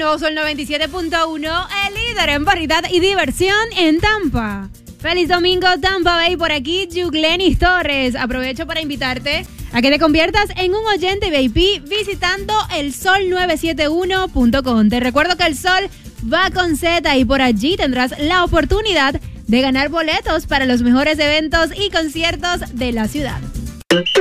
nuevo Sol 97.1, el líder en variedad y diversión en Tampa. Feliz domingo, Tampa Bay, por aquí, Yuglenis Torres. Aprovecho para invitarte a que te conviertas en un oyente VIP visitando elsol971.com. Te recuerdo que el sol va con Z y por allí tendrás la oportunidad de ganar boletos para los mejores eventos y conciertos de la ciudad.